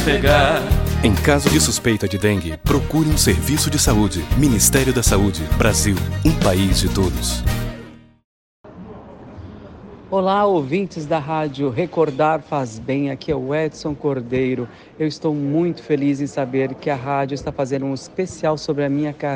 pegar. Em caso de suspeita de dengue, procure um serviço de saúde. Ministério da Saúde. Brasil, um país de todos. Olá, ouvintes da rádio Recordar Faz Bem, aqui é o Edson Cordeiro. Eu estou muito feliz em saber que a rádio está fazendo um especial sobre a minha carreira.